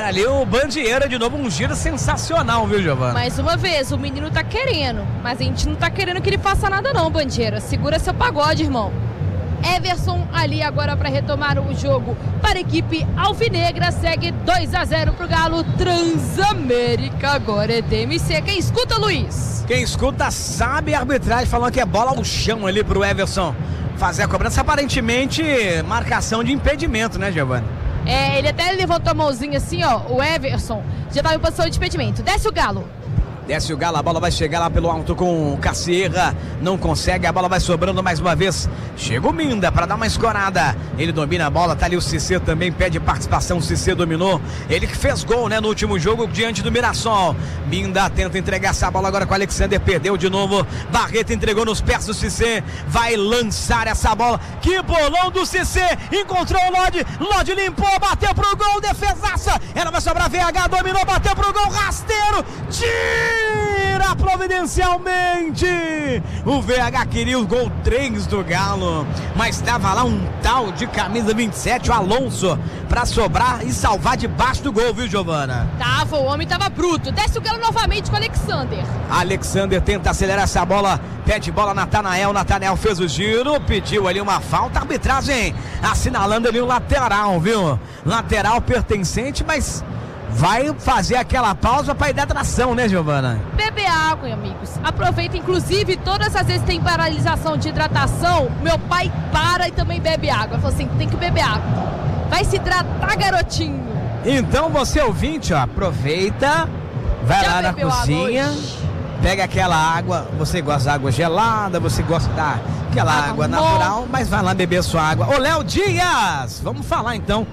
Era ali o Bandieira de novo, um giro sensacional, viu, Giovana? Mais uma vez, o menino tá querendo, mas a gente não tá querendo que ele faça nada não, Bandieira. Segura seu pagode, irmão. Everson ali agora para retomar o jogo para a equipe alvinegra, segue 2-0 pro Galo. Transamérica agora é DMC. Quem escuta, Luiz? Quem escuta sabe, a arbitragem falando que é bola ao chão ali pro Everson fazer a cobrança, aparentemente marcação de impedimento, né, Giovana? Ele até levantou a mãozinha assim, ó, o Everson já estava em posição de impedimento. Desce o Galo. Desce o Galo, a bola vai chegar lá pelo alto com o Cacierra, não consegue, a bola vai sobrando mais uma vez. Chega o Minda para dar uma escorada, ele domina a bola, tá ali o Cissé também, pede participação, o Cissé dominou, ele que fez gol, né, no último jogo diante do Mirassol. Minda tenta entregar essa bola agora com o Alexander, perdeu de novo, Barreto entregou nos pés do Cissé, vai lançar essa bola, que bolão do Cissé, encontrou o Lodi limpou, bateu pro gol, defesaça, ela vai sobrar, VH dominou, bateu pro gol, rasteiro, tira providencialmente, o VH queria o gol 3 do Galo, mas estava lá um tal de camisa 27, o Alonso, pra sobrar e salvar debaixo do gol, viu, Giovana? O homem tava bruto. Desce o Galo novamente com o Alexander tenta acelerar essa bola, pede bola, Natanael fez o giro, pediu ali uma falta, arbitragem assinalando ali o lateral, viu? Lateral pertencente, mas vai fazer aquela pausa para hidratação, né, Giovana? Beber água, amigos. Aproveita, inclusive, todas as vezes tem paralisação de hidratação, meu pai para e também bebe água. Falou assim, tem que beber água. Vai se hidratar, garotinho. Então você ouvinte, ó, aproveita, vai já lá na cozinha, pega aquela água, você gosta da água gelada, você gosta daquela água natural, mas vai lá beber sua água. Ô, Léo Dias, vamos falar então,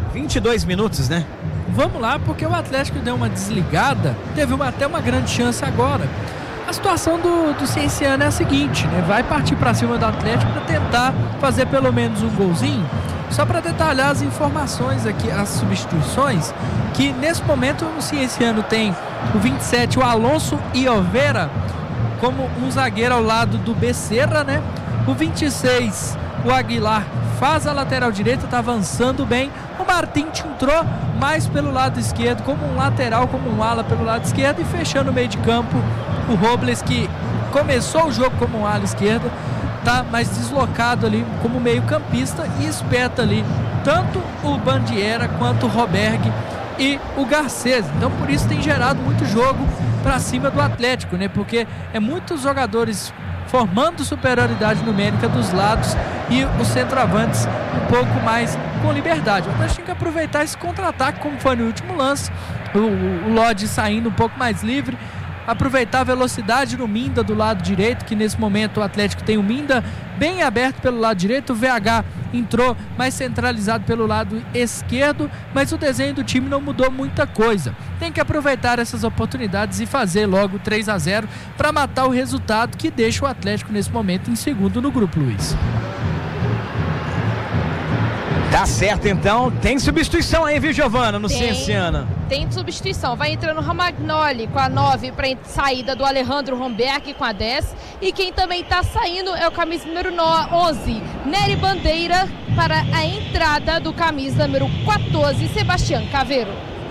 22 minutos, né? Vamos lá, porque o Atlético deu uma desligada, teve até uma grande chance agora. A situação do Cienciano é a seguinte, né? Vai partir para cima do Atlético para tentar fazer pelo menos um golzinho. Só para detalhar as informações aqui, as substituições, que nesse momento o Cienciano tem o 27, o Alonso Iovera, como um zagueiro ao lado do Becerra, né? O 26, o Aguilar, faz a lateral direita, tá avançando bem. O Martins entrou mais pelo lado esquerdo, como um lateral, como um ala pelo lado esquerdo, e fechando o meio de campo o Robles, que começou o jogo como um ala esquerda, tá mais deslocado ali como meio campista e espeta ali tanto o Bandieira quanto o Roberg e o Garcês. Então por isso tem gerado muito jogo para cima do Atlético, né? Porque é muitos jogadores formando superioridade numérica dos lados e os centroavantes um pouco mais com liberdade. O Atlético tem que aproveitar esse contra-ataque, como foi no último lance, o Lodi saindo um pouco mais livre, aproveitar a velocidade no Minda do lado direito, que nesse momento o Atlético tem o Minda bem aberto pelo lado direito, o VH entrou mais centralizado pelo lado esquerdo, mas o desenho do time não mudou muita coisa. Tem que aproveitar essas oportunidades e fazer logo 3-0 para matar o resultado que deixa o Atlético nesse momento em segundo no grupo, Luiz. Tá certo, então. Tem substituição aí, viu, Giovana, no Cienciano? Tem substituição. Vai entrando o Romagnoli com a 9 para saída do Alejandro Romberg com a 10. E quem também tá saindo é o camisa número 11, Nery Bandeira, para a entrada do camisa número 14, Sebastião Caveiro.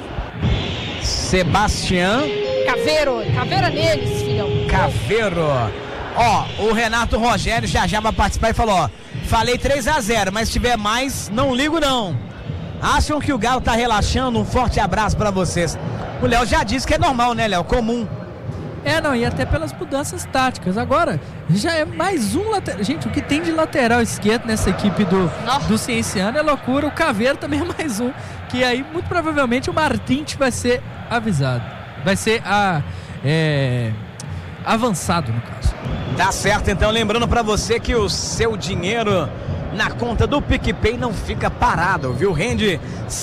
Caveira neles, filhão. Caveiro. Ó, o Renato Rogério já vai participar e falou, ó, falei 3-0, mas se tiver mais, não ligo não. Acham que o Galo tá relaxando? Um forte abraço pra vocês. O Léo já disse que é normal, né, Léo? Comum. E até pelas mudanças táticas. Agora, já é mais um lateral. Gente, o que tem de lateral esquerdo nessa equipe do Cienciano é loucura. O Caveiro também é mais um. Que aí, muito provavelmente, o Martins vai ser avisado. Vai ser avançado, no caso. Tá certo, então, lembrando pra você que o seu dinheiro na conta do PicPay não fica parado, viu? Rende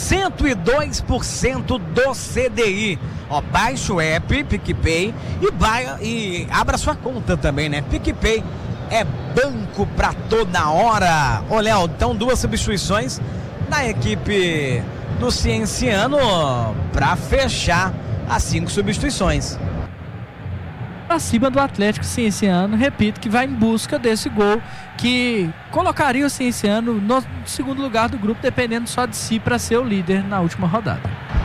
102% do CDI. Ó, baixe o app PicPay e abra sua conta também, né? PicPay é banco pra toda hora. Ô, Léo, então 2 substituições na equipe do Cienciano pra fechar as 5 substituições. Acima do Atlético Cienciano, repito, que vai em busca desse gol que colocaria o Cienciano no segundo lugar do grupo, dependendo só de si para ser o líder na última rodada.